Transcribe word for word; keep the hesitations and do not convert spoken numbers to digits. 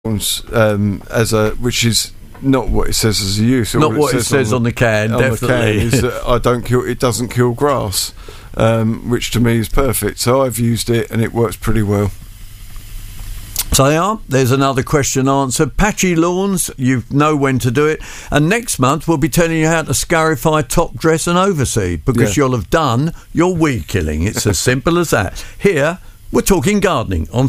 um, as a which is not what it says as a use. Not what it says on the can. Definitely, is that I don't kill. It doesn't kill grass, um, which to me is perfect. So I've used it and it works pretty well. So yeah, there's another question answered. Patchy lawns, you know when to do it. And next month we'll be telling you how to scarify top dress and overseed, because yeah. you'll have done your weed killing. It's as simple as that. Here, we're talking gardening on